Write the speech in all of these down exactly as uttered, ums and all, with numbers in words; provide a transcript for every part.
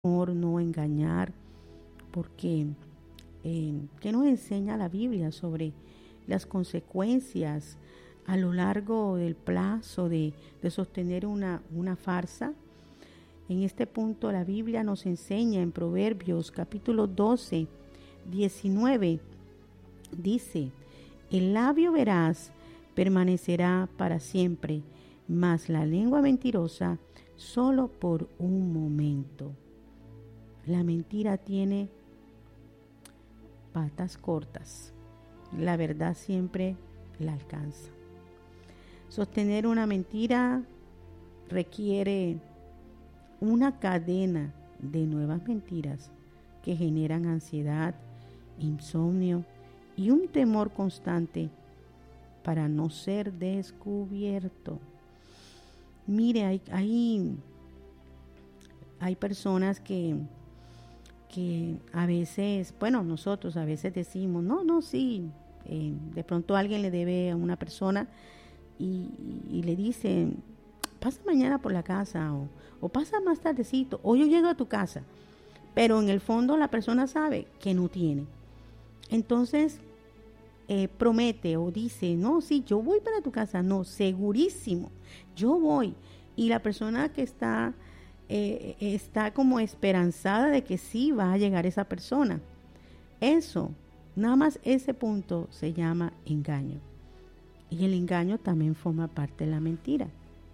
mejor no engañar, porque eh, ¿qué nos enseña la Biblia sobre las consecuencias a lo largo del plazo de, de sostener una, una farsa? En este punto la Biblia nos enseña en Proverbios capítulo doce, diecinueve, dice: el labio veraz permanecerá para siempre, mas la lengua mentirosa solo por un momento. La mentira tiene patas cortas. La verdad siempre la alcanza. Sostener una mentira requiere una cadena de nuevas mentiras que generan ansiedad, insomnio y un temor constante para no ser descubierto. Mire, hay, hay, hay personas que, que a veces, bueno, nosotros a veces decimos, no, no, sí, eh, de pronto alguien le debe a una persona y, y le dice, pasa mañana por la casa o, o pasa más tardecito o yo llego a tu casa, pero en el fondo la persona sabe que no tiene. Entonces eh, promete o dice, no, sí, yo voy para tu casa, no, segurísimo, yo voy. Y la persona que está, eh, está como esperanzada de que sí va a llegar esa persona. Eso, nada más ese punto se llama engaño. Y el engaño también forma parte de la mentira.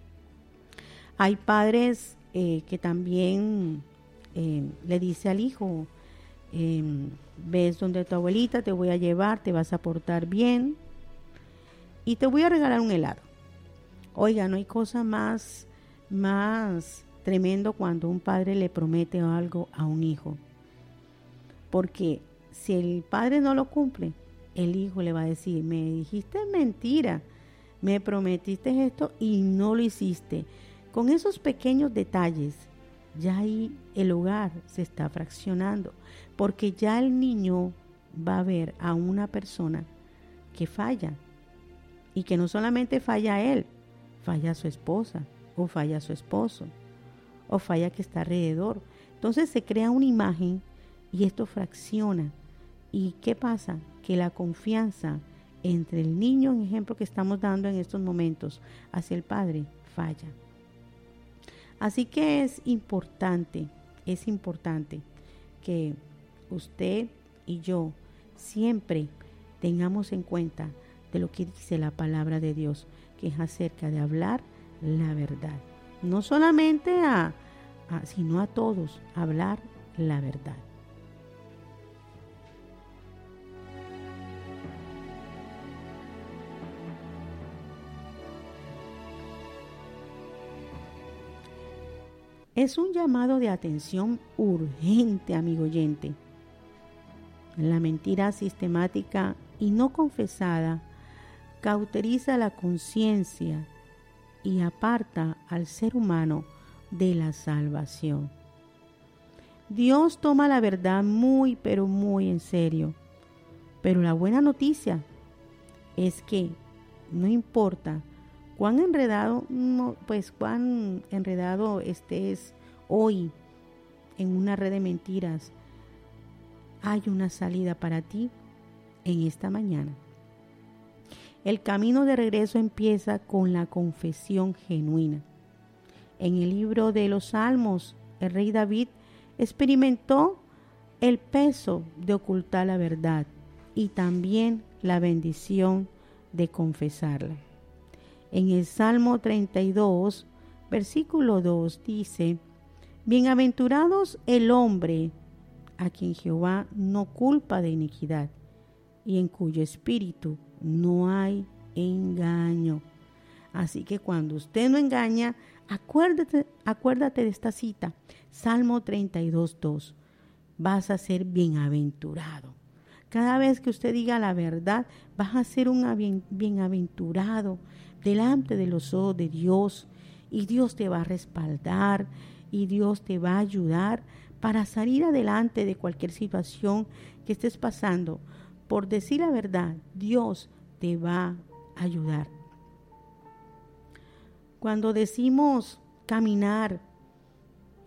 Hay padres eh, que también eh, le dice al hijo, eh, ves donde tu abuelita, te voy a llevar, te vas a portar bien y te voy a regalar un helado. Oiga, no hay cosa más, más tremendo cuando un padre le promete algo a un hijo. Porque si el padre no lo cumple, el hijo le va a decir, me dijiste mentira, me prometiste esto y no lo hiciste. Con esos pequeños detalles, ya ahí el hogar se está fraccionando, porque ya el niño va a ver a una persona que falla, y que no solamente falla a él, falla a su esposa, o falla a su esposo, o falla que está alrededor. Entonces se crea una imagen y esto fracciona. ¿Y qué pasa? Que la confianza entre el niño, en ejemplo que estamos dando en estos momentos, hacia el padre, falla. Así que es importante, es importante que usted y yo siempre tengamos en cuenta de lo que dice la palabra de Dios, que es acerca de hablar la verdad. No solamente a, a sino a todos, hablar la verdad. Es un llamado de atención urgente, amigo oyente. La mentira sistemática y no confesada cauteriza la conciencia y aparta al ser humano de la salvación. Dios toma la verdad muy, pero muy en serio. Pero la buena noticia es que no importa cuán enredado, no, pues cuán enredado estés hoy en una red de mentiras, hay una salida para ti en esta mañana. El camino de regreso empieza con la confesión genuina. En el libro de los Salmos, el rey David experimentó el peso de ocultar la verdad y también la bendición de confesarla. En el Salmo treinta y dos, versículo dos, dice: bienaventurados el hombre a quien Jehová no culpa de iniquidad y en cuyo espíritu no hay engaño. Así que cuando usted no engaña, acuérdate, acuérdate de esta cita, Salmo treinta y dos, dos. Vas a ser bienaventurado. Cada vez que usted diga la verdad, vas a ser un bienaventurado delante de los ojos de Dios, y Dios te va a respaldar y Dios te va a ayudar para salir adelante de cualquier situación que estés pasando. Por decir la verdad, Dios te va a ayudar. Cuando decimos caminar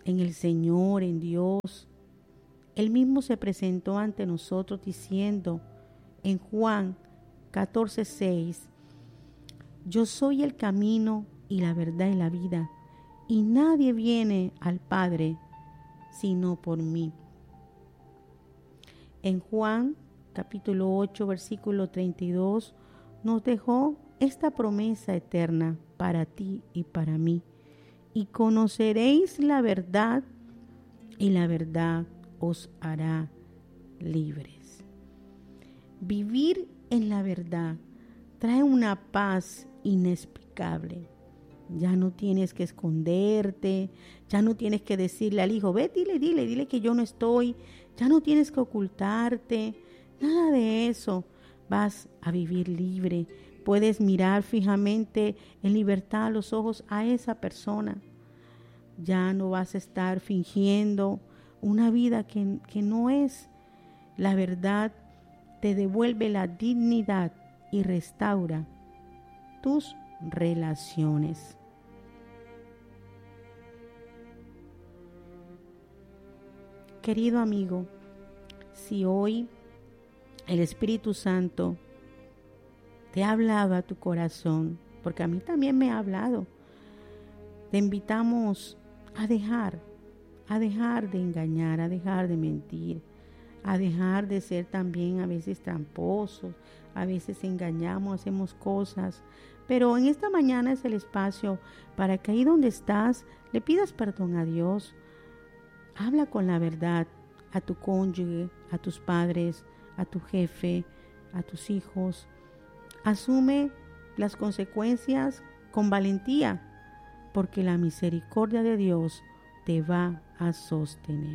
en el Señor, en Dios. Él mismo se presentó ante nosotros diciendo en Juan catorce seis, yo soy el camino y la verdad y la vida, y nadie viene al Padre sino por mí. En Juan capítulo ocho, versículo treinta y dos, nos dejó esta promesa eterna para ti y para mí. Y conoceréis la verdad, y la verdad os hará libres. Vivir en la verdad trae una paz inexplicable. Ya no tienes que esconderte, ya no tienes que decirle al hijo, ve, dile, dile, dile que yo no estoy, ya no tienes que ocultarte, nada de eso. Vas a vivir libre, puedes mirar fijamente en libertad a los ojos a esa persona. Ya no vas a estar fingiendo una vida que, que no es. La verdad te devuelve la dignidad y restaura tus relaciones. Querido amigo, si hoy el Espíritu Santo te ha hablado a tu corazón, porque a mí también me ha hablado, te invitamos a dejar, a dejar de engañar, a dejar de mentir, a dejar de ser también a veces tramposos, a veces engañamos, hacemos cosas, pero en esta mañana es el espacio para que ahí donde estás le pidas perdón a Dios. Habla con la verdad a tu cónyuge, a tus padres, a tu jefe, a tus hijos. Asume las consecuencias con valentía, porque la misericordia de Dios te va a sostener.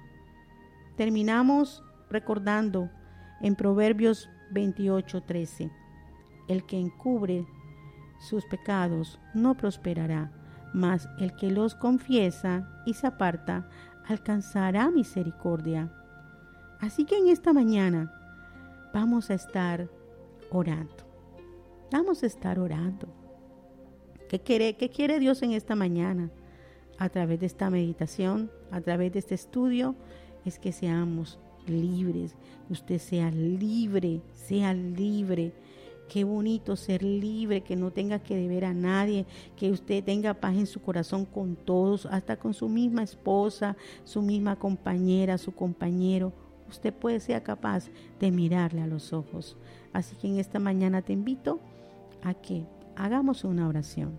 Terminamos recordando en Proverbios veintiocho trece, el que encubre sus pecados no prosperará, mas el que los confiesa y se aparta alcanzará misericordia. Así que en esta mañana vamos a estar orando. Vamos a estar orando. ¿Qué quiere, qué quiere Dios en esta mañana? A través de esta meditación, a través de este estudio, es que seamos libres. Que usted sea libre, sea libre. Qué bonito ser libre, que no tenga que deber a nadie, que usted tenga paz en su corazón con todos, hasta con su misma esposa, su misma compañera, su compañero. Usted puede ser capaz de mirarle a los ojos. Así que en esta mañana te invito a que hagamos una oración.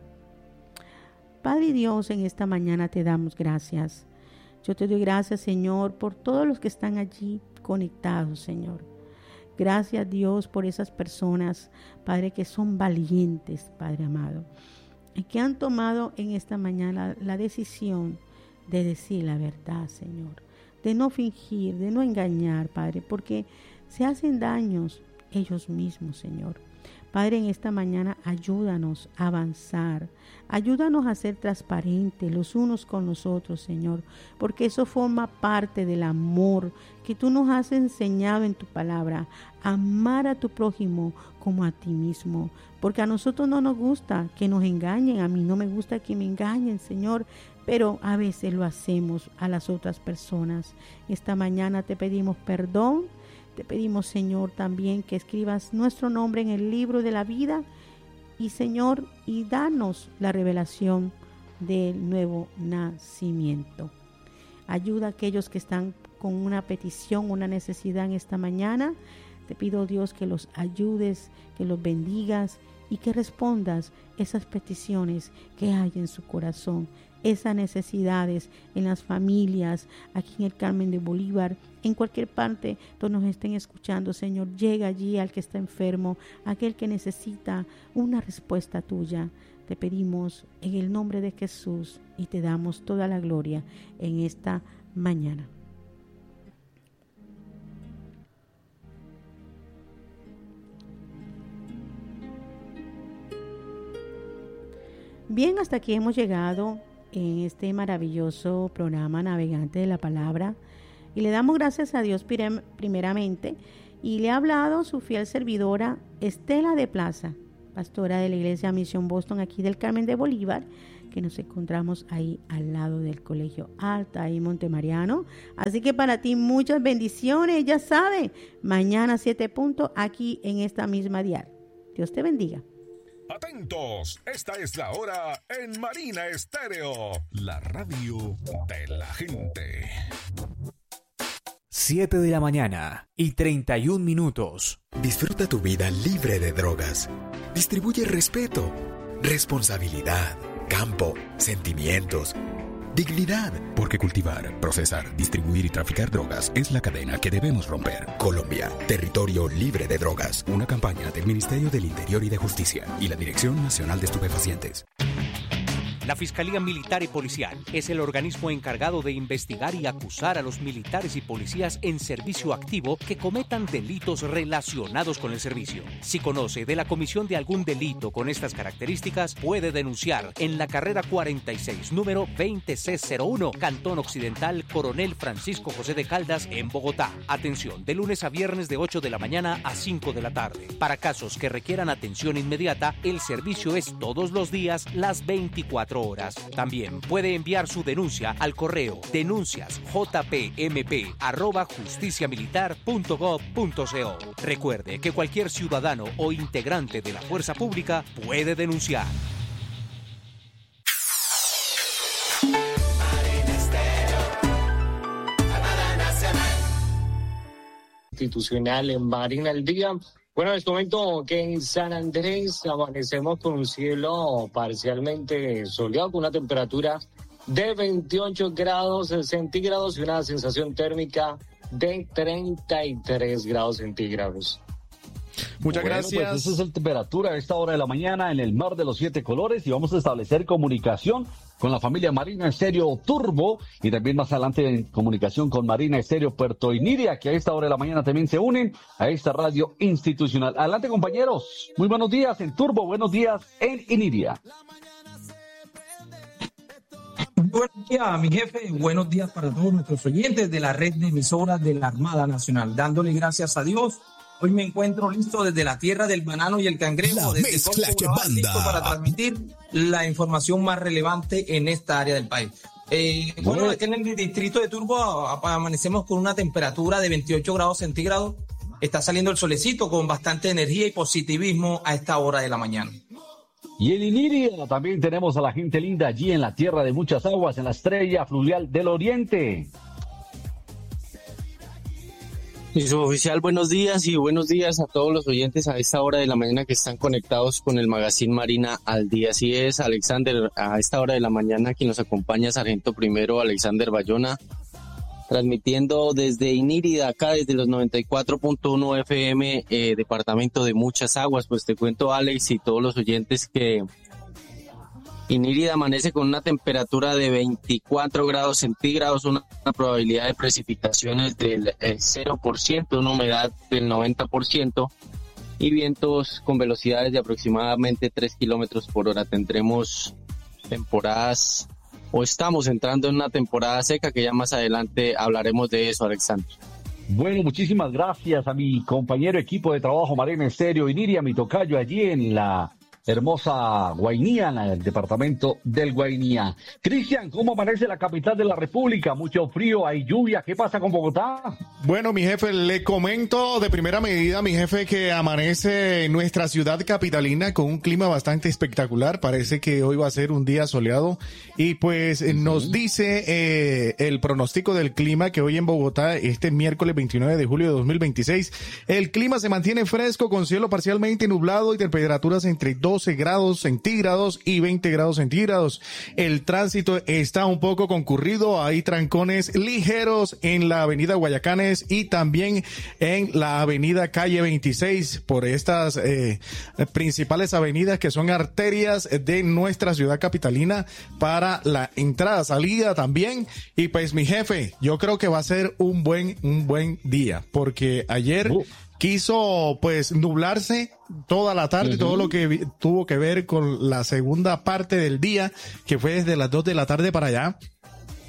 Padre Dios, en esta mañana te damos gracias. Yo te doy gracias, Señor, por todos los que están allí conectados, Señor. Gracias, Dios, por esas personas, Padre, que son valientes, Padre amado, y que han tomado en esta mañana la decisión de decir la verdad, Señor, de no fingir, de no engañar, Padre, porque se hacen daños ellos mismos, Señor. Padre, en esta mañana ayúdanos a avanzar, ayúdanos a ser transparentes los unos con los otros, Señor, porque eso forma parte del amor que tú nos has enseñado en tu palabra, amar a tu prójimo como a ti mismo, porque a nosotros no nos gusta que nos engañen, a mí no me gusta que me engañen, Señor, pero a veces lo hacemos a las otras personas. Esta mañana te pedimos perdón. Te pedimos, Señor, también que escribas nuestro nombre en el libro de la vida y, Señor, y danos la revelación del nuevo nacimiento. Ayuda a aquellos que están con una petición, una necesidad en esta mañana. Te pido, Dios, que los ayudes, que los bendigas y que respondas esas peticiones que hay en su corazón, esas necesidades en las familias, aquí en el Carmen de Bolívar, en cualquier parte donde nos estén escuchando, Señor. Llega allí al que está enfermo, aquel que necesita una respuesta tuya. Te pedimos en el nombre de Jesús y te damos toda la gloria en esta mañana. Bien, hasta aquí hemos llegado en este maravilloso programa Navegante de la Palabra y le damos gracias a Dios primeramente, y le ha hablado su fiel servidora Estela de Plaza, pastora de la Iglesia Misión Boston aquí del Carmen de Bolívar, que nos encontramos ahí al lado del Colegio Altair Montemariano. Así que para ti muchas bendiciones, ya sabes, mañana siete puntos aquí en esta misma dial. Dios te bendiga. Atentos, esta es la hora en Marina Estéreo, la radio de la gente. siete de la mañana y treinta y un minutos. Disfruta tu vida libre de drogas. Distribuye respeto, responsabilidad, campo, sentimientos, dignidad. Porque cultivar, procesar, distribuir y traficar drogas es la cadena que debemos romper. Colombia, territorio libre de drogas. Una campaña del Ministerio del Interior y de Justicia y la Dirección Nacional de Estupefacientes. La Fiscalía Militar y Policial es el organismo encargado de investigar y acusar a los militares y policías en servicio activo que cometan delitos relacionados con el servicio. Si conoce de la comisión de algún delito con estas características, puede denunciar en la carrera cuarenta y seis, número veinte C cero uno, Cantón Occidental, Coronel Francisco José de Caldas, en Bogotá. Atención, de lunes a viernes de ocho de la mañana a cinco de la tarde. Para casos que requieran atención inmediata, el servicio es todos los días, las veinticuatro horas. También puede enviar su denuncia al correo denuncias jpmp arroba justiciamilitar punto gov punto co. Recuerde que cualquier ciudadano o integrante de la fuerza pública puede denunciar. Institucional en Marina al día. Bueno, les comento que en San Andrés amanecemos con un cielo parcialmente soleado, con una temperatura de veintiocho grados centígrados y una sensación térmica de treinta y tres grados centígrados. Muchas bueno, gracias. Pues esa es la temperatura a esta hora de la mañana en el Mar de los Siete Colores y vamos a establecer comunicación con la familia Marina Estéreo Turbo y también más adelante en comunicación con Marina Estéreo Puerto Iniria, que a esta hora de la mañana también se unen a esta radio institucional. Adelante, compañeros. Muy buenos días en Turbo, buenos días en Iniria. Buenos días, mi jefe. Buenos días para todos nuestros oyentes de la red de emisoras de la Armada Nacional. Dándole gracias a Dios. Hoy me encuentro listo desde la tierra del banano y el cangrejo, la desde mezcla que Urabá, listo manda para transmitir la información más relevante en esta área del país. Eh, bueno, bueno, aquí en el distrito de Turbo amanecemos con una temperatura de veintiocho grados centígrados. Está saliendo el solecito con bastante energía y positivismo a esta hora de la mañana. Y en Iniria también tenemos a la gente linda allí en la tierra de muchas aguas, en la estrella fluvial del oriente. Y su oficial, buenos días y buenos días a todos los oyentes a esta hora de la mañana que están conectados con el Magazine Marina al día. Así es, Alexander, a esta hora de la mañana quien nos acompaña, Sargento Primero Alexander Bayona, transmitiendo desde Inírida, acá desde los noventa y cuatro punto uno F M, eh, departamento de Muchas Aguas. Pues te cuento, Alex, y todos los oyentes, que Inírida amanece con una temperatura de veinticuatro grados centígrados, una, una probabilidad de precipitaciones del eh, cero por ciento, una humedad del noventa por ciento y vientos con velocidades de aproximadamente tres kilómetros por hora. Tendremos temporadas, o estamos entrando en una temporada seca, que ya más adelante hablaremos de eso, Alexander. Bueno, muchísimas gracias a mi compañero equipo de trabajo Marina Estéreo Iniria, mi tocayo allí en la hermosa Guainía, en el departamento del Guainía. Cristian, ¿cómo amanece la capital de la República? Mucho frío, hay lluvia, ¿qué pasa con Bogotá? Bueno, mi jefe, le comento de primera medida, mi jefe, que amanece en nuestra ciudad capitalina con un clima bastante espectacular. Parece que hoy va a ser un día soleado y pues uh-huh. nos dice eh, el pronóstico del clima que hoy en Bogotá, este miércoles veintinueve de julio de dos mil veintiséis, el clima se mantiene fresco con cielo parcialmente nublado y temperaturas entre doce grados centígrados y veinte grados centígrados. El tránsito está un poco concurrido, hay trancones ligeros en la avenida Guayacanes y también en la avenida Calle veintiséis, por estas eh, principales avenidas que son arterias de nuestra ciudad capitalina para la entrada, salida también. Y pues mi jefe, yo creo que va a ser un buen, un buen día, porque ayer uh. quiso pues nublarse toda la tarde, uh-huh. todo lo que vi, tuvo que ver con la segunda parte del día, que fue desde las dos de la tarde para allá.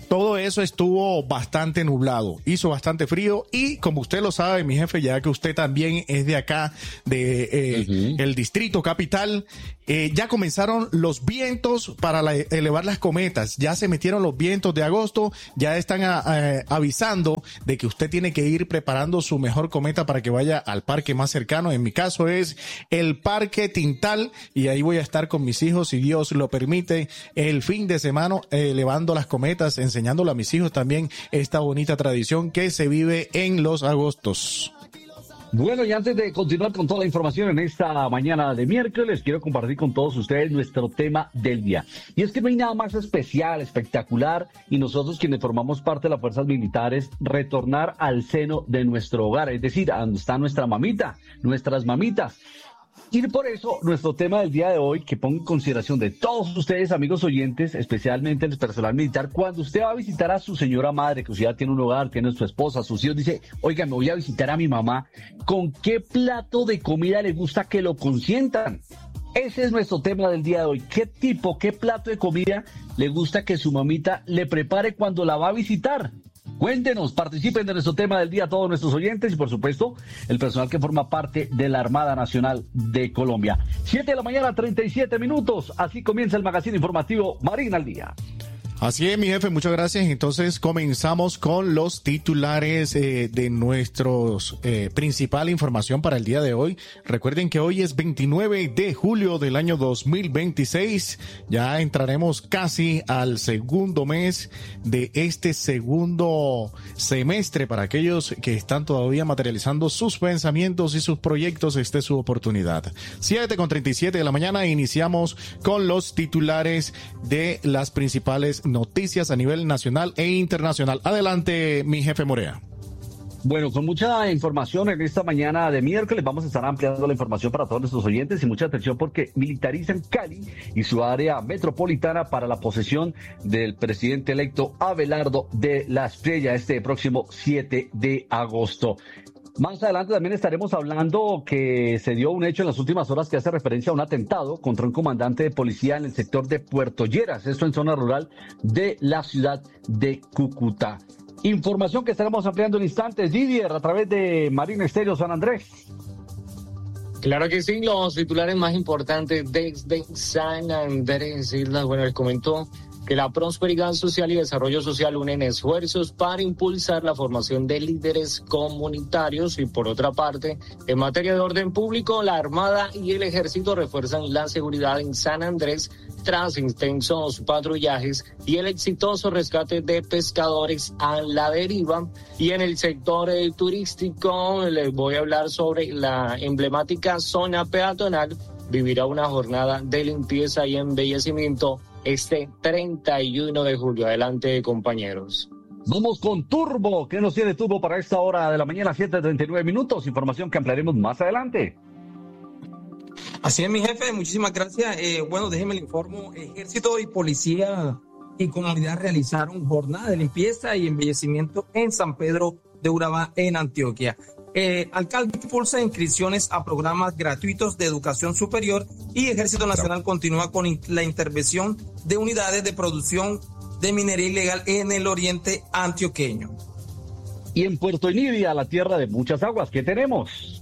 todo eso estuvo bastante nublado, hizo bastante frío y como usted lo sabe, mi jefe, ya que usted también es de acá, de eh, uh-huh. el Distrito Capital, eh, ya comenzaron los vientos para la, elevar las cometas, ya se metieron los vientos de agosto, ya están a, a, avisando de que usted tiene que ir preparando su mejor cometa para que vaya al parque más cercano. En mi caso es el Parque Tintal y ahí voy a estar con mis hijos, si Dios lo permite, el fin de semana eh, elevando las cometas, enseñándole a mis hijos también esta bonita tradición que se vive en los agostos. Bueno, y antes de continuar con toda la información en esta mañana de miércoles, quiero compartir con todos ustedes nuestro tema del día. Y es que no hay nada más especial, espectacular, y nosotros quienes formamos parte de las fuerzas militares, retornar al seno de nuestro hogar, es decir, a donde está nuestra mamita, nuestras mamitas. Y por eso, nuestro tema del día de hoy, que pongo en consideración de todos ustedes, amigos oyentes, especialmente el personal militar, cuando usted va a visitar a su señora madre, que usted ya tiene un hogar, tiene su esposa, sus hijos, dice, oiga, me voy a visitar a mi mamá, ¿con qué plato de comida le gusta que lo consientan? Ese es nuestro tema del día de hoy. ¿Qué tipo, qué plato de comida le gusta que su mamita le prepare cuando la va a visitar? Cuéntenos, participen de nuestro tema del día a todos nuestros oyentes y por supuesto el personal que forma parte de la Armada Nacional de Colombia. siete de la mañana, treinta y siete minutos, así comienza el magazine informativo Marina al Día. Así es, mi jefe, muchas gracias. Entonces comenzamos con los titulares eh, de nuestros eh, principal información para el día de hoy. Recuerden que hoy es veintinueve de julio del año dos mil veintiséis. Ya entraremos casi al segundo mes de este segundo semestre. Para aquellos que están todavía materializando sus pensamientos y sus proyectos, esta es su oportunidad. siete con treinta y siete de la mañana, iniciamos con los titulares de las principales noticias a nivel nacional e internacional. Adelante, mi jefe Morea. Bueno, con mucha información en esta mañana de miércoles vamos a estar ampliando la información para todos nuestros oyentes y mucha atención porque militarizan Cali y su área metropolitana para la posesión del presidente electo Abelardo de la Espriella este próximo siete de agosto. Más adelante también estaremos hablando que se dio un hecho en las últimas horas que hace referencia a un atentado contra un comandante de policía en el sector de Puerto Lleras, esto en zona rural de la ciudad de Cúcuta. Información que estaremos ampliando en instantes, Didier, a través de Marina Estéreo San Andrés. Claro que sí, los titulares más importantes desde San Andrés Islas. Bueno, les comentó que la prosperidad social y desarrollo social unen esfuerzos para impulsar la formación de líderes comunitarios y por otra parte, en materia de orden público, la Armada y el Ejército refuerzan la seguridad en San Andrés tras intensos patrullajes y el exitoso rescate de pescadores a la deriva. Y en el sector eh, turístico les voy a hablar sobre la emblemática zona peatonal. Vivirá una jornada de limpieza y embellecimiento este treinta y uno de julio. Adelante, compañeros. Vamos con Turbo. ¿Qué nos tiene Turbo para esta hora de la mañana, siete treinta y nueve minutos? Información que ampliaremos más adelante. Así es, mi jefe. Muchísimas gracias. Eh, bueno, déjeme le informo. Ejército y policía y comunidad realizaron jornada de limpieza y embellecimiento en San Pedro de Urabá, en Antioquia. Eh, alcalde impulsa inscripciones a programas gratuitos de educación superior y Ejército Nacional continúa con in- la intervención de unidades de producción de minería ilegal en el oriente antioqueño. Y en Puerto Inibia, la tierra de muchas aguas, ¿qué tenemos?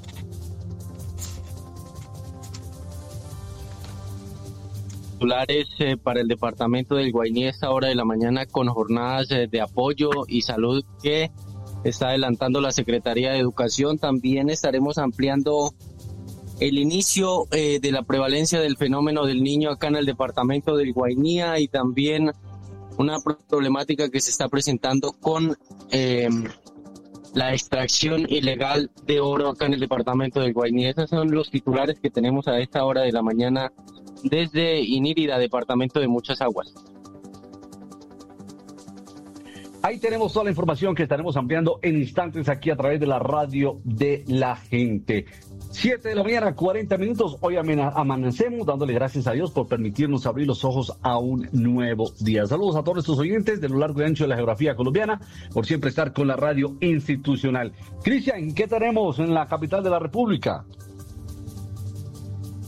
Titulares eh, para el departamento del Guainí a esta hora de la mañana con jornadas eh, de apoyo y salud que está adelantando la Secretaría de Educación. También estaremos ampliando el inicio eh, de la prevalencia del fenómeno del niño acá en el departamento del Guainía y también una problemática que se está presentando con eh, la extracción ilegal de oro acá en el departamento del Guainí. Esos son los titulares que tenemos a esta hora de la mañana desde Inírida, departamento de Muchas Aguas. Ahí tenemos toda la información que estaremos ampliando en instantes aquí a través de la radio de la gente. siete de la mañana, cuarenta minutos. Hoy amanecemos dándole gracias a Dios por permitirnos abrir los ojos a un nuevo día. Saludos a todos nuestros oyentes de lo largo y ancho de la geografía colombiana por siempre estar con la radio institucional. Cristian, ¿qué tenemos en la capital de la República?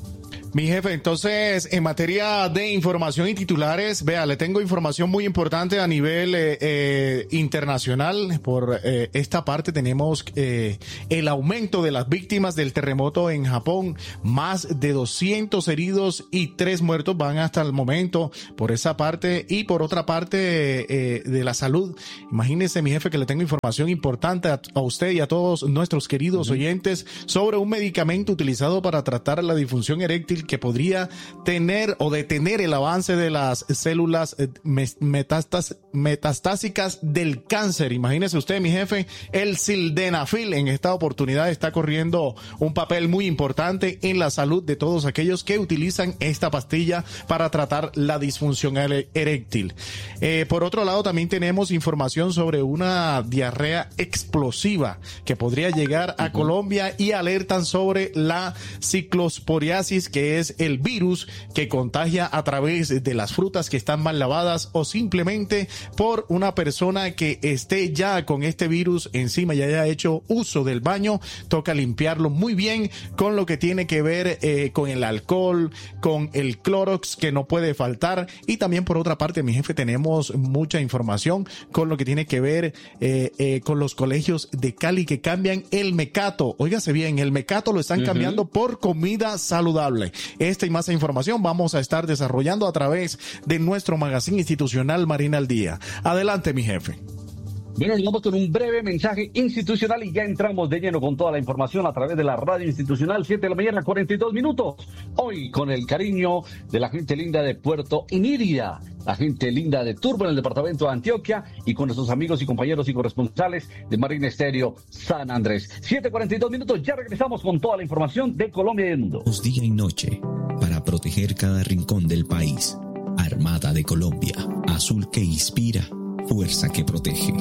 Mi jefe, entonces, en materia de información y titulares, vea, le tengo información muy importante a nivel eh, eh, internacional. Por eh, esta parte tenemos eh, el aumento de las víctimas del terremoto en Japón, más de doscientos heridos y tres muertos van hasta el momento por esa parte. Y por otra parte eh, de la salud, imagínese, mi jefe, que le tengo información importante a, a usted y a todos nuestros queridos uh-huh. oyentes sobre un medicamento utilizado para tratar la disfunción eréctil que podría tener o detener el avance de las células metastas, metastásicas del cáncer. Imagínese usted, mi jefe, el sildenafil en esta oportunidad está corriendo un papel muy importante en la salud de todos aquellos que utilizan esta pastilla para tratar la disfunción eréctil. Eh, por otro lado, también tenemos información sobre una diarrea explosiva que podría llegar a uh-huh. Colombia, y alertan sobre la ciclosporiasis, que es el virus que contagia a través de las frutas que están mal lavadas o simplemente por una persona que esté ya con este virus encima y haya hecho uso del baño. Toca limpiarlo muy bien con lo que tiene que ver eh, con el alcohol, con el Clorox, que no puede faltar. Y también, por otra parte, mi jefe, tenemos mucha información con lo que tiene que ver eh, eh, con los colegios de Cali que cambian el mecato. Óigase bien, el mecato lo están uh-huh. cambiando por comida saludable. Esta y más información vamos a estar desarrollando a través de nuestro magazine institucional Marina al Día. Adelante, mi jefe. Bueno, nos vamos con un breve mensaje institucional y ya entramos de lleno con toda la información a través de la radio institucional, siete de la mañana, cuarenta y dos minutos. Hoy con el cariño de la gente linda de Puerto Inírida, la gente linda de Turbo en el departamento de Antioquia, y con nuestros amigos y compañeros y corresponsales de Marina Estéreo San Andrés. siete cuarenta y dos minutos, ya regresamos con toda la información de Colombia y del mundo. Día y noche para proteger cada rincón del país. Armada de Colombia, azul que inspira, fuerza que protege.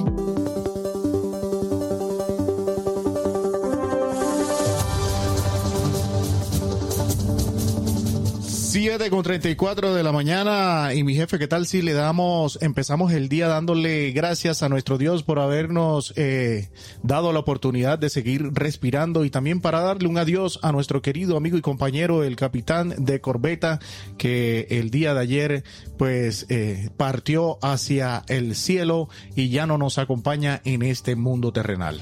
siete con treinta y cuatro de la mañana, y mi jefe, ¿qué tal si le damos, empezamos el día dándole gracias a nuestro Dios por habernos eh, dado la oportunidad de seguir respirando, y también para darle un adiós a nuestro querido amigo y compañero, el capitán de corbeta, que el día de ayer pues eh, partió hacia el cielo y ya no nos acompaña en este mundo terrenal?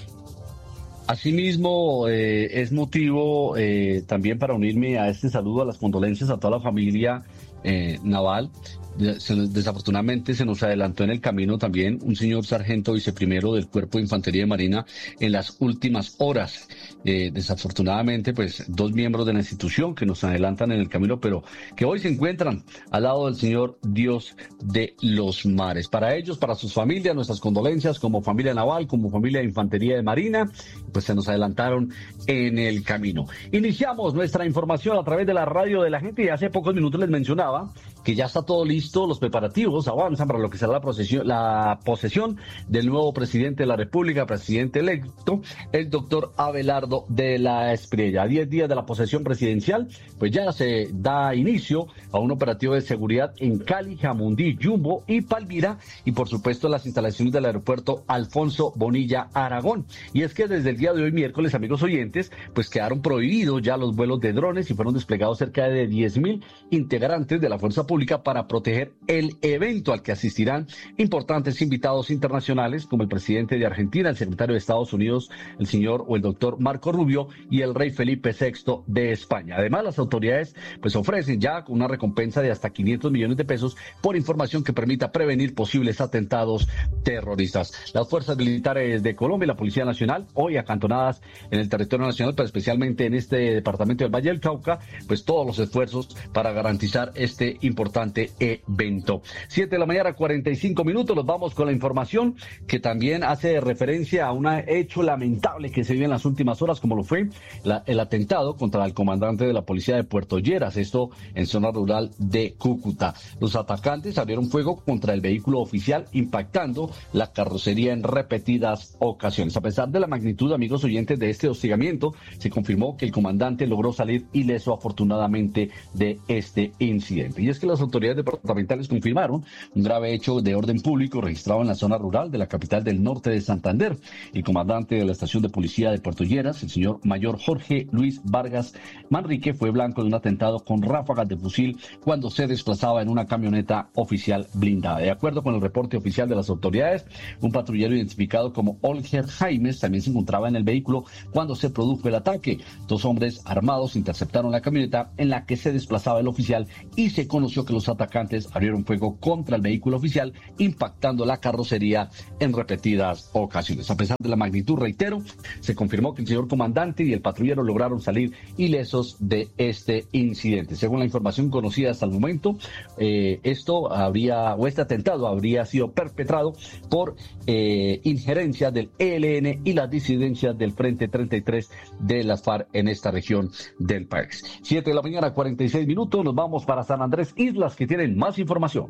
Asimismo, eh, es motivo eh, también para unirme a este saludo, a las condolencias a toda la familia eh, naval. Desafortunadamente se nos adelantó en el camino también un señor sargento viceprimero del Cuerpo de Infantería de Marina en las últimas horas. Eh, desafortunadamente, pues dos miembros de la institución que nos adelantan en el camino, pero que hoy se encuentran al lado del Señor Dios de los mares. Para ellos, para sus familias, nuestras condolencias como familia naval, como familia de Infantería de Marina, pues se nos adelantaron en el camino. Iniciamos nuestra información a través de la radio de la gente, y hace pocos minutos les mencionaba que ya está todo listo, los preparativos avanzan para lo que será la posesión, la posesión del nuevo presidente de la República, presidente electo, el doctor Abelardo de la Espriella. A diez días de la posesión presidencial, pues ya se da inicio a un operativo de seguridad en Cali, Jamundí, Yumbo y Palmira, y por supuesto las instalaciones del aeropuerto Alfonso Bonilla Aragón. Y es que desde el día de hoy, miércoles, amigos oyentes, pues quedaron prohibidos ya los vuelos de drones y fueron desplegados cerca de diez mil integrantes de la fuerza pública para proteger el evento al que asistirán importantes invitados internacionales como el presidente de Argentina, el secretario de Estados Unidos, el señor o el doctor Marco Rubio, y el rey Felipe sexto de España. Además, las autoridades pues ofrecen ya una recompensa de hasta quinientos millones de pesos por información que permita prevenir posibles atentados terroristas. Las fuerzas militares de Colombia y la Policía Nacional, hoy acantonadas en el territorio nacional, pero especialmente en este departamento del Valle del Cauca, pues todos los esfuerzos para garantizar este importante importante evento. siete de la mañana, cuarenta y cinco minutos, nos vamos con la información que también hace referencia a un hecho lamentable que se vive en las últimas horas, como lo fue la, el atentado contra el comandante de la policía de Puerto Lleras, esto en zona rural de Cúcuta. Los atacantes abrieron fuego contra el vehículo oficial, impactando la carrocería en repetidas ocasiones. A pesar de la magnitud, amigos oyentes, de este hostigamiento, se confirmó que el comandante logró salir ileso afortunadamente de este incidente. Y es que que las autoridades departamentales confirmaron un grave hecho de orden público registrado en la zona rural de la capital del norte de Santander. El comandante de la estación de policía de Puerto Lleras, el señor mayor Jorge Luis Vargas Manrique, fue blanco de un atentado con ráfagas de fusil cuando se desplazaba en una camioneta oficial blindada. De acuerdo con el reporte oficial de las autoridades, un patrullero identificado como Olger Jaimes también se encontraba en el vehículo cuando se produjo el ataque. Dos hombres armados interceptaron la camioneta en la que se desplazaba el oficial y se conoció que los atacantes abrieron fuego contra el vehículo oficial, impactando la carrocería en repetidas ocasiones. A pesar de la magnitud, reitero, se confirmó que el señor comandante y el patrullero lograron salir ilesos de este incidente. Según la información conocida hasta el momento, eh, esto habría, o este atentado habría sido perpetrado por eh, injerencia del E L N y las disidencias del Frente treinta y tres de las FARC en esta región del país. Siete de la mañana, cuarenta y seis minutos, nos vamos para San Andrés Islas, que tienen más información.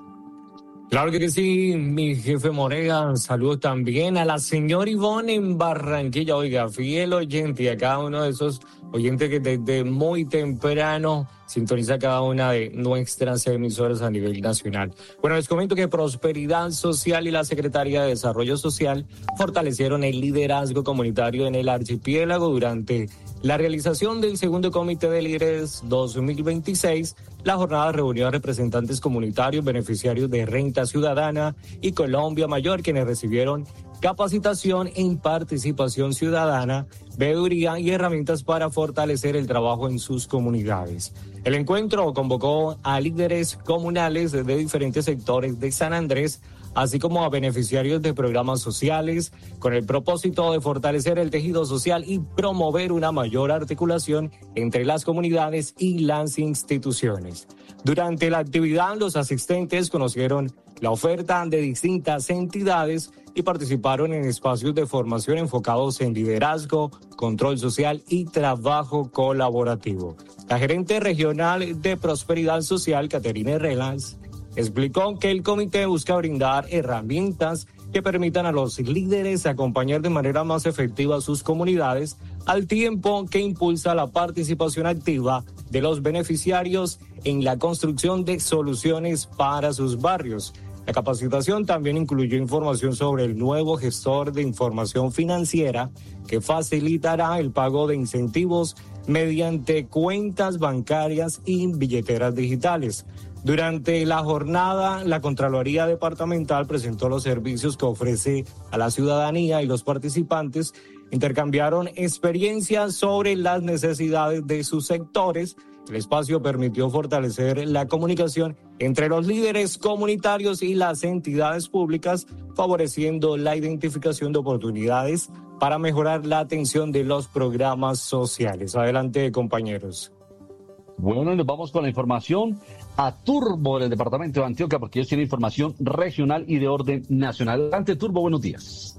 Claro que sí, mi jefe Morega. Saludos también a la señora Ivonne en Barranquilla. Oiga, fiel oyente, y a cada uno de esos oyentes que desde muy temprano sintoniza cada una de nuestras emisoras a nivel nacional. Bueno, les comento que Prosperidad Social y la Secretaría de Desarrollo Social fortalecieron el liderazgo comunitario en el archipiélago durante la realización del segundo Comité de Líderes dos mil veintiséis. La jornada reunió a representantes comunitarios, beneficiarios de Renta Ciudadana y Colombia Mayor, quienes recibieron capacitación en participación ciudadana, veeduría y herramientas para fortalecer el trabajo en sus comunidades. El encuentro convocó a líderes comunales de diferentes sectores de San Andrés, así como a beneficiarios de programas sociales, con el propósito de fortalecer el tejido social y promover una mayor articulación entre las comunidades y las instituciones. Durante la actividad, los asistentes conocieron la oferta de distintas entidades y participaron en espacios de formación enfocados en liderazgo, control social y trabajo colaborativo. La gerente regional de Prosperidad Social, Caterina Herrelas, explicó que el comité busca brindar herramientas que permitan a los líderes acompañar de manera más efectiva a sus comunidades, al tiempo que impulsa la participación activa de los beneficiarios en la construcción de soluciones para sus barrios. La capacitación también incluyó información sobre el nuevo gestor de información financiera que facilitará el pago de incentivos mediante cuentas bancarias y billeteras digitales. Durante la jornada, la Contraloría Departamental presentó los servicios que ofrece a la ciudadanía y los participantes intercambiaron experiencias sobre las necesidades de sus sectores. El espacio permitió fortalecer la comunicación entre los líderes comunitarios y las entidades públicas, favoreciendo la identificación de oportunidades para mejorar la atención de los programas sociales. Adelante, compañeros. Bueno, nos vamos con la información a Turbo del departamento de Antioquia, porque ellos tienen información regional y de orden nacional. Adelante, Turbo, buenos días.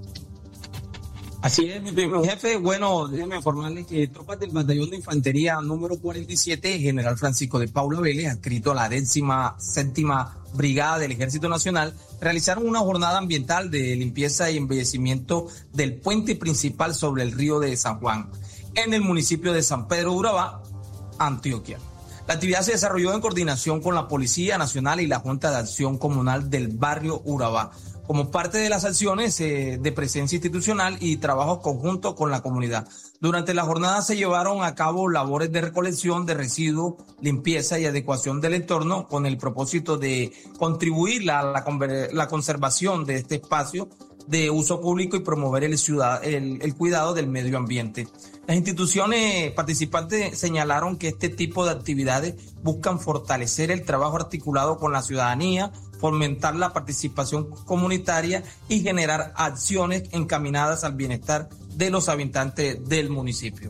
Así es, mi, mi jefe. Bueno, déjeme informarle que tropas del batallón de infantería número cuarenta y siete, General Francisco de Paula Vélez, adscrito a la décima séptima brigada del Ejército Nacional, realizaron una jornada ambiental de limpieza y embellecimiento del puente principal sobre el río de San Juan, en el municipio de San Pedro Urabá, Antioquia. La actividad se desarrolló en coordinación con la Policía Nacional y la Junta de Acción Comunal del barrio Urabá, como parte de las acciones eh, de presencia institucional y trabajo conjunto con la comunidad. Durante la jornada se llevaron a cabo labores de recolección de residuos, limpieza y adecuación del entorno con el propósito de contribuir a la, la, la conservación de este espacio de uso público y promover el, ciudad, el, el cuidado del medio ambiente. Las instituciones participantes señalaron que este tipo de actividades buscan fortalecer el trabajo articulado con la ciudadanía, fomentar la participación comunitaria y generar acciones encaminadas al bienestar de los habitantes del municipio.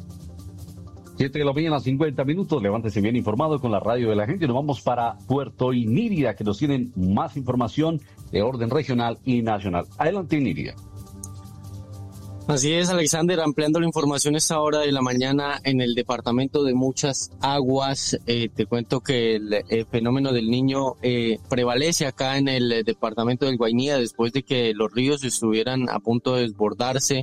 Siete de la mañana, cincuenta minutos. Levántese bien informado con la radio de la gente. Nos vamos para Puerto Inírida, que nos tienen más información de orden regional y nacional. Adelante, Inírida. Así es, Alexander, ampliando la información esta hora de la mañana en el departamento de Muchas Aguas. Eh, te cuento que el, el fenómeno del Niño eh, prevalece acá en el departamento del Guainía después de que los ríos estuvieran a punto de desbordarse.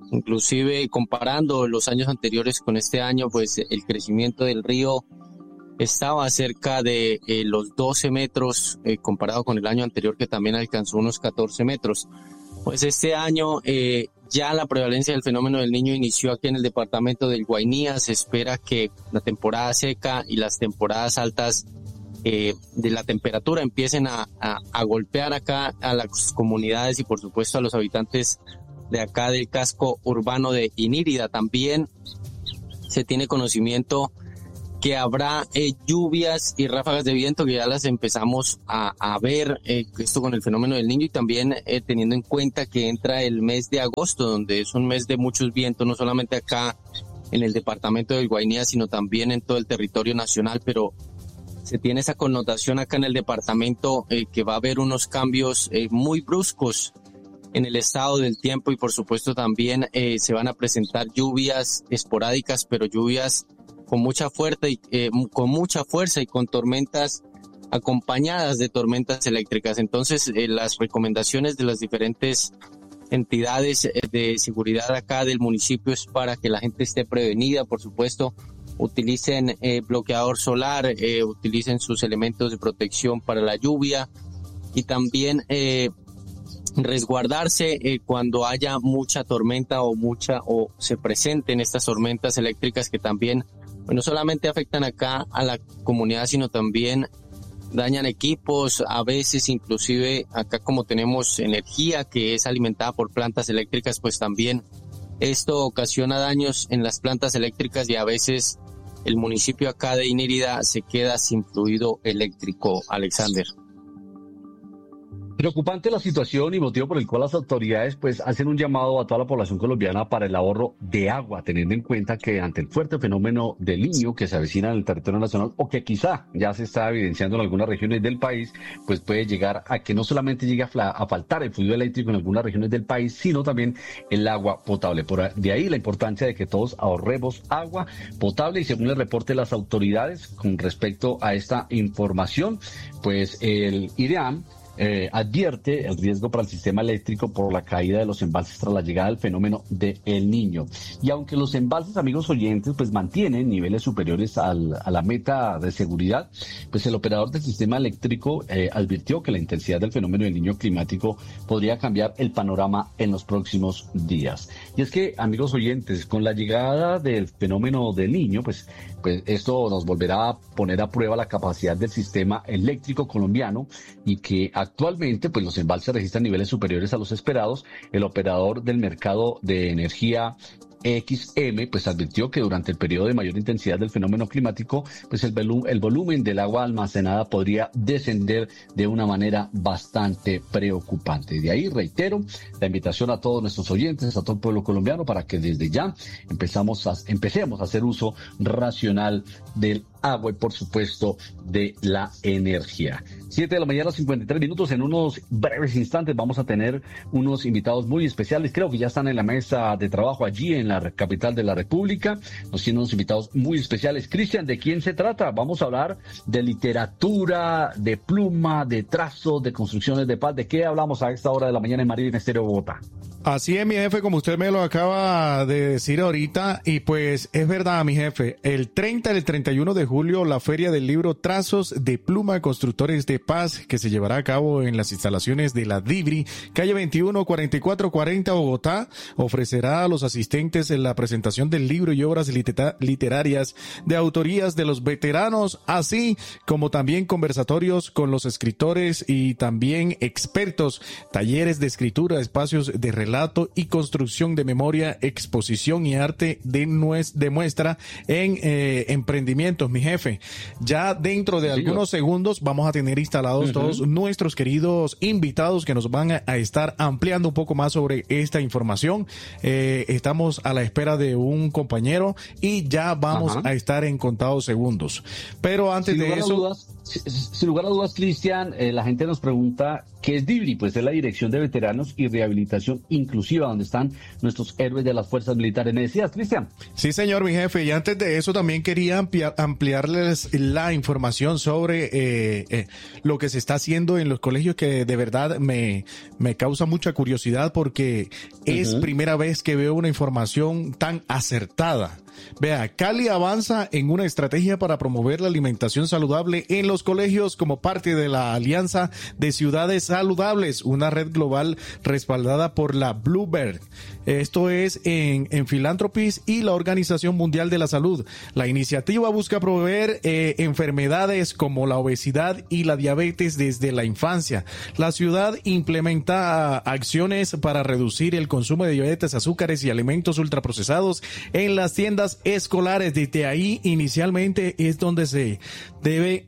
Inclusive comparando los años anteriores con este año, pues el crecimiento del río estaba cerca de eh, los doce metros eh, comparado con el año anterior, que también alcanzó unos catorce metros. Pues este año eh, ya la prevalencia del fenómeno del Niño inició aquí en el departamento del Guainía. Se espera que la temporada seca y las temporadas altas eh, de la temperatura empiecen a, a, a golpear acá a las comunidades y por supuesto a los habitantes de acá del casco urbano de Inírida. También se tiene conocimiento que habrá eh, lluvias y ráfagas de viento que ya las empezamos a, a ver, eh, esto con el fenómeno del Niño, y también eh, teniendo en cuenta que entra el mes de agosto, donde es un mes de muchos vientos, no solamente acá en el departamento del Guainía, sino también en todo el territorio nacional, pero se tiene esa connotación acá en el departamento eh, que va a haber unos cambios eh, muy bruscos en el estado del tiempo, y por supuesto también eh, se van a presentar lluvias esporádicas, pero lluvias con mucha fuerza y eh, con mucha fuerza y con tormentas acompañadas de tormentas eléctricas. Entonces, eh, las recomendaciones de las diferentes entidades eh, de seguridad acá del municipio es para que la gente esté prevenida. Por supuesto, utilicen eh, bloqueador solar, eh, utilicen sus elementos de protección para la lluvia, y también eh, resguardarse eh, cuando haya mucha tormenta o mucha o se presenten estas tormentas eléctricas que también no solamente afectan acá a la comunidad, sino también dañan equipos, a veces inclusive acá como tenemos energía que es alimentada por plantas eléctricas, pues también esto ocasiona daños en las plantas eléctricas y a veces el municipio acá de Inírida se queda sin fluido eléctrico. Alexander. Preocupante la situación y motivo por el cual las autoridades pues hacen un llamado a toda la población colombiana para el ahorro de agua, teniendo en cuenta que ante el fuerte fenómeno del Niño que se avecina en el territorio nacional o que quizá ya se está evidenciando en algunas regiones del país, pues puede llegar a que no solamente llegue a, a faltar el fluido eléctrico en algunas regiones del país, sino también el agua potable. Por de ahí la importancia de que todos ahorremos agua potable, y según el reporte de las autoridades con respecto a esta información, pues el IDEAM Eh, advierte el riesgo para el sistema eléctrico por la caída de los embalses tras la llegada del fenómeno de El Niño. Y aunque los embalses, amigos oyentes, pues mantienen niveles superiores al, a la meta de seguridad, pues el operador del sistema eléctrico eh, advirtió que la intensidad del fenómeno del Niño climático podría cambiar el panorama en los próximos días. Y es que, amigos oyentes, con la llegada del fenómeno del Niño, pues, pues esto nos volverá a poner a prueba la capacidad del sistema eléctrico colombiano, y que actualmente, pues los embalses registran niveles superiores a los esperados. El operador del mercado de energía X M pues advirtió que durante el periodo de mayor intensidad del fenómeno climático, pues el, volum- el volumen del agua almacenada podría descender de una manera bastante preocupante. De ahí reitero la invitación a todos nuestros oyentes, a todo el pueblo colombiano, para que desde ya empezamos a, empecemos a hacer uso racional del agua y por supuesto de la energía. siete de la mañana, cincuenta y tres minutos. En unos breves instantes vamos a tener unos invitados muy especiales. Creo que ya están en la mesa de trabajo allí en la capital de la República. Nos tienen unos invitados muy especiales. Cristian, ¿de quién se trata? Vamos a hablar de literatura, de pluma, de trazo, de construcciones de paz. ¿De qué hablamos a esta hora de la mañana en Marina Estéreo Bogotá? Así es, mi jefe, como usted me lo acaba de decir ahorita, y pues es verdad, mi jefe, el treinta y el treinta y uno de julio, la Feria del Libro Trazos de Pluma Constructores de Paz, que se llevará a cabo en las instalaciones de la DIVRI, calle veintiuno, cuarenta y cuatro cuarenta, Bogotá, ofrecerá a los asistentes en la presentación del libro y obras litera- literarias de autorías de los veteranos, así como también conversatorios con los escritores y también expertos, talleres de escritura, espacios de relato y construcción de memoria, exposición y arte de, nues, de muestra en eh, emprendimientos, mi jefe. Ya dentro de sí, algunos yo. segundos vamos a tener instalados uh-huh. todos nuestros queridos invitados que nos van a, a estar ampliando un poco más sobre esta información. Eh, estamos a la espera de un compañero y ya vamos uh-huh. a estar en contados segundos. Pero antes sin de eso... Dudas, sin lugar a dudas, Cristian, eh, la gente nos pregunta ¿Qué es DIVRI? Pues es la Dirección de Veteranos y Rehabilitación Inclusiva, donde están nuestros héroes de las fuerzas militares. ¿Me decías, Cristian? Sí, señor, mi jefe. Y antes de eso también quería ampliar, ampliarles la información sobre eh, eh, lo que se está haciendo en los colegios, que de verdad me, me causa mucha curiosidad porque es uh-huh. primera vez que veo una información tan acertada. Vea, Cali avanza en una estrategia para promover la alimentación saludable en los colegios como parte de la Alianza de Ciudades Saludables, una red global respaldada por la Bluebird. Esto es en, en Philanthropies y la Organización Mundial de la Salud. La iniciativa busca promover eh, enfermedades como la obesidad y la diabetes desde la infancia. La ciudad implementa acciones para reducir el consumo de diabetes, azúcares y alimentos ultraprocesados en las tiendas escolares. Desde ahí inicialmente es donde se debe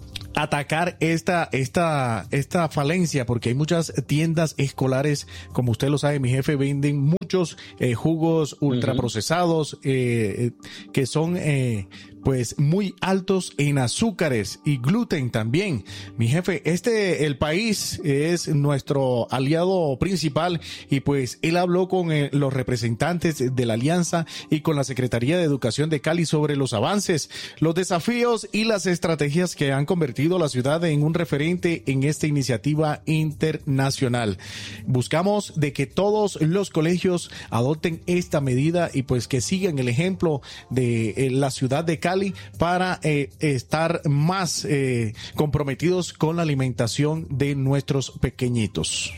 atacar esta esta esta falencia, porque hay muchas tiendas escolares, como usted lo sabe, mi jefe, venden muchos eh, jugos ultraprocesados uh-huh. eh, que son eh, pues muy altos en azúcares y gluten también. Mi jefe, este, el país es nuestro aliado principal y pues él habló con eh, los representantes de la alianza y con la Secretaría de Educación de Cali sobre los avances, los desafíos y las estrategias que han convertido a la ciudad en un referente en esta iniciativa internacional. Buscamos de que todos los colegios adopten esta medida y pues que sigan el ejemplo de eh, la ciudad de Cali para eh, estar más eh, comprometidos con la alimentación de nuestros pequeñitos.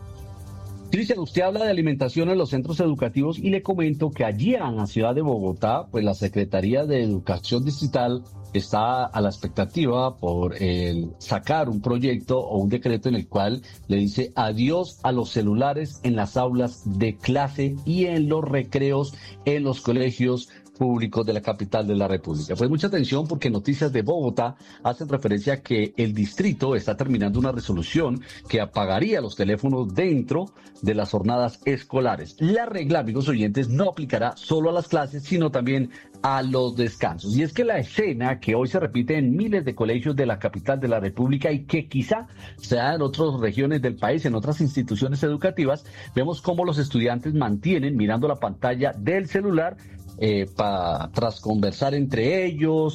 Cristian, usted habla de alimentación en los centros educativos y le comento que allí en la ciudad de Bogotá, pues la Secretaría de Educación Distrital está a la expectativa por el sacar un proyecto o un decreto en el cual le dice adiós a los celulares en las aulas de clase y en los recreos en los colegios públicos de la capital de la República. Pues mucha atención, porque Noticias de Bogotá hacen referencia a que el distrito está terminando una resolución que apagaría los teléfonos dentro de las jornadas escolares. La regla, amigos oyentes, no aplicará solo a las clases, sino también a los descansos. Y es que la escena que hoy se repite en miles de colegios de la capital de la República y que quizá sea en otras regiones del país, en otras instituciones educativas, vemos cómo los estudiantes mantienen mirando la pantalla del celular Eh, para tras conversar entre ellos,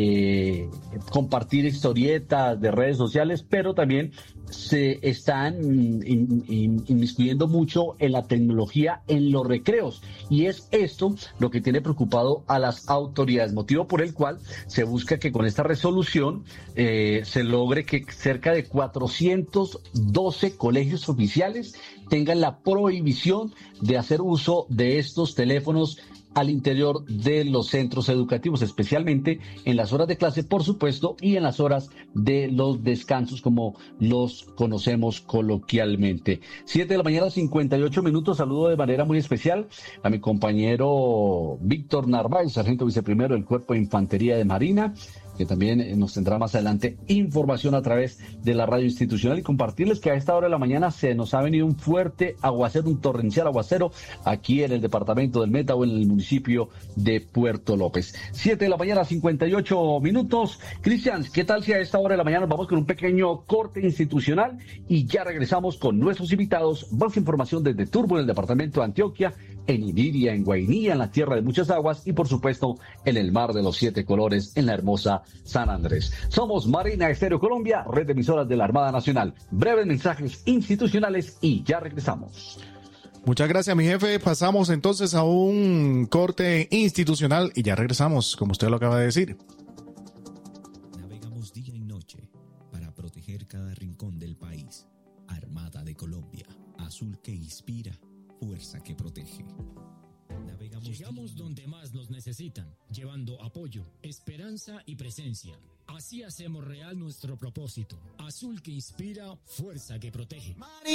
eh, compartir historietas de redes sociales, pero también se están in, in, inmiscuyendo mucho en la tecnología en los recreos, y es esto lo que tiene preocupado a las autoridades, motivo por el cual se busca que con esta resolución eh, se logre que cerca de cuatrocientos doce colegios oficiales tengan la prohibición de hacer uso de estos teléfonos al interior de los centros educativos, especialmente en las horas de clase, por supuesto, y en las horas de los descansos, como los conocemos coloquialmente. Siete de la mañana, cincuenta y ocho minutos. Saludo de manera muy especial a mi compañero Víctor Narváez, sargento viceprimero del Cuerpo de Infantería de Marina, que también nos tendrá más adelante información a través de la radio institucional, y compartirles que a esta hora de la mañana se nos ha venido un fuerte aguacero, un torrencial aguacero aquí en el departamento del Meta o en el municipio de Puerto López. Siete de la mañana, cincuenta y ocho minutos. Cristian, ¿qué tal si a esta hora de la mañana vamos con un pequeño corte institucional y ya regresamos con nuestros invitados? Más información desde Turbo, en el departamento de Antioquia, en Iriria, en Guainía, en la tierra de muchas aguas y por supuesto en el mar de los siete colores, en la hermosa San Andrés. Somos Marina Estéreo Colombia, red de emisoras de la Armada Nacional. Breves mensajes institucionales y ya regresamos. Muchas gracias, mi jefe. Pasamos entonces a un corte institucional y ya regresamos, como usted lo acaba de decir. Navegamos día y noche para proteger cada rincón del país. Armada de Colombia, azul que inspira, fuerza que protege. Navegamos Llegamos donde más nos necesitan, llevando apoyo, esperanza y presencia. Así hacemos real nuestro propósito. Azul que inspira, fuerza que protege.